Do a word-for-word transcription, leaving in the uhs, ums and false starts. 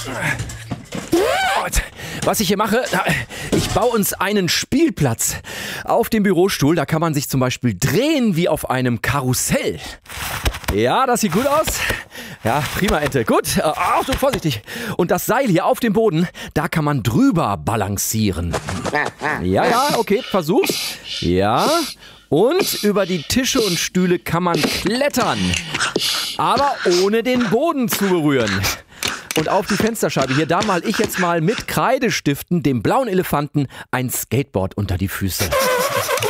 Was ich hier mache, ich baue uns einen Spielplatz auf dem Bürostuhl. Da kann man sich zum Beispiel drehen wie auf einem Karussell. Ja, das sieht gut aus. Ja, prima, Ente. Gut, Achtung, vorsichtig. Und das Seil hier auf dem Boden, da kann man drüber balancieren. Ja, ja, okay, versuch's. Ja, und über die Tische und Stühle kann man klettern. Aber ohne den Boden zu berühren. Und auf die Fensterscheibe hier, da mal ich jetzt mal mit Kreidestiften dem blauen Elefanten ein Skateboard unter die Füße.